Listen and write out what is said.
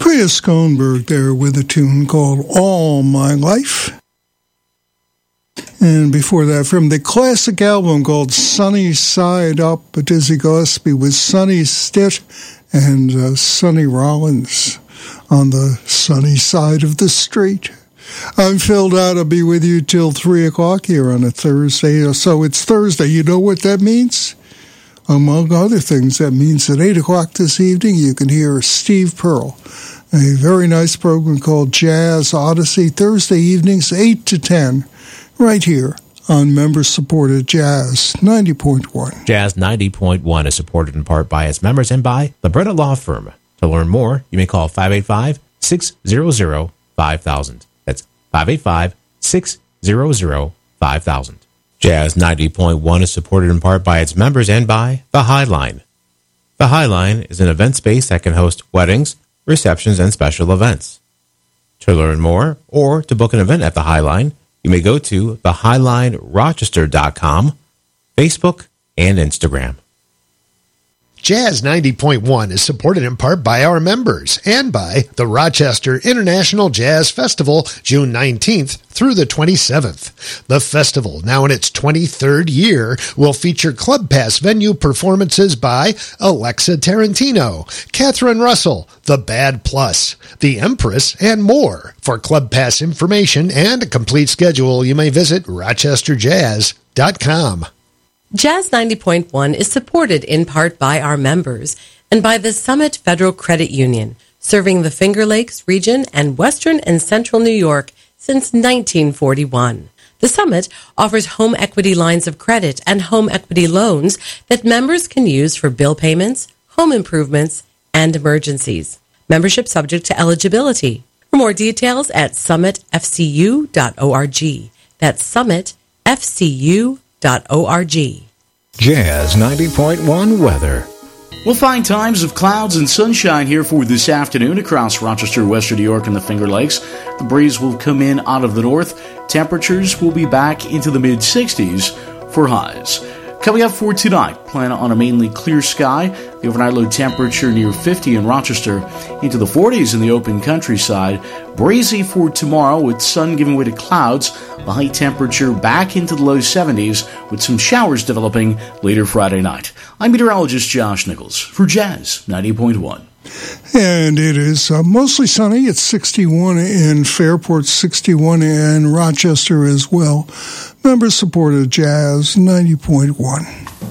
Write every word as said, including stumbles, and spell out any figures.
Priya Schoenberg there with a tune called All My Life. And before that, from the classic album called Sunny Side Up, Dizzy Gillespie with Sonny Stitt and uh, Sonny Rollins on the sunny side of the street. I'm Phil Dodd. I'll be with you till three o'clock here on a Thursday. So it's Thursday. You know what that means? Among other things, that means at eight o'clock this evening, you can hear Steve Pearl, a very nice program called Jazz Odyssey, Thursday evenings, eight to ten, right here on member-supported Jazz ninety point one. Jazz ninety point one is supported in part by its members and by Libretta Law Firm. To learn more, you may call five eight five, six hundred, five thousand. That's five eight five, six hundred, five thousand. Jazz ninety point one is supported in part by its members and by The High Line. The High Line is an event space that can host weddings, receptions, and special events. To learn more or to book an event at The High Line, you may go to the highline rochester dot com, Facebook, and Instagram. Jazz ninety point one is supported in part by our members and by the Rochester International Jazz Festival, June nineteenth through the twenty-seventh. The festival, now in its twenty-third year, will feature Club Pass venue performances by Alexa Tarantino, Catherine Russell, The Bad Plus, The Empress, and more. For Club Pass information and a complete schedule, you may visit rochester jazz dot com. Jazz ninety point one is supported in part by our members and by the Summit Federal Credit Union, serving the Finger Lakes region and western and central New York since nineteen forty-one. The Summit offers home equity lines of credit and home equity loans that members can use for bill payments, home improvements, and emergencies. Membership subject to eligibility. For more details at summit f c u dot org. That's summit f c u dot org. Jazz ninety point one weather. We'll find times of clouds and sunshine here for this afternoon across Rochester, Western New York, and the Finger Lakes. The breeze will come in out of the north. Temperatures will be back into the mid-sixties for highs. Coming up for tonight, plan on a mainly clear sky. The overnight low temperature near fifty in Rochester, into the forties in the open countryside. Breezy for tomorrow with sun giving way to clouds. The high temperature back into the low seventies with some showers developing later Friday night. I'm meteorologist Josh Nichols for Jazz ninety point one. And it is uh, mostly sunny. It's sixty-one in Fairport, sixty-one in Rochester as well. Members supported Jazz ninety point one.